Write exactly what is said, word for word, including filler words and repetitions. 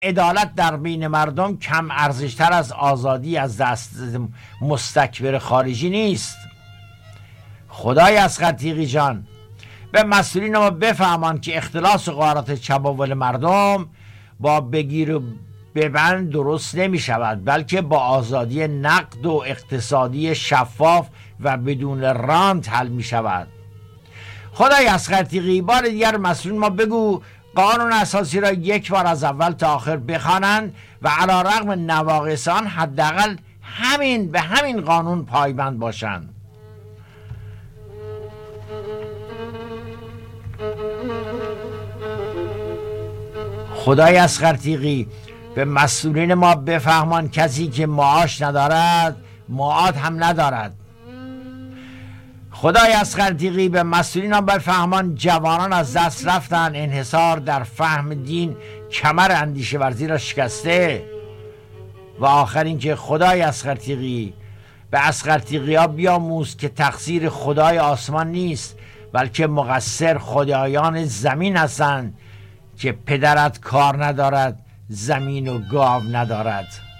عدالت در بین مردم کم ارزشتر از آزادی از دست مستکبر خارجی نیست. خدای اصغر تیغی جان، به مسئولین ما بفهمان که اختلاس و غارت چپاول مردم با بگیر و ببند درست نمی شود، بلکه با آزادی نقد و اقتصادی شفاف و بدون رانت حل می شود. خدای اصغر تیغی، بار دیگر مسئولین ما بگو قانون اساسی را یک بار از اول تا آخر بخوانند و علی رغم نواقص آن حداقل همین به همین قانون پایبند باشند. خدای اصغر تیغی، به مسئولین ما بفهمان کسی که معاش ندارد معاد هم ندارد. خدای اصغر تیغی، به مسئولین ما بفهمان جوانان از دست رفتن، انحصار در فهم دین کمر اندیشه ورزی را شکسته. و آخر این که خدای اصغر تیغی، به اصغر تیغی ها بیاموز که تقصیر خدای آسمان نیست، بلکه مقصر خدایان زمین هستند که پدرت کار ندارد، زمین و گاو ندارد.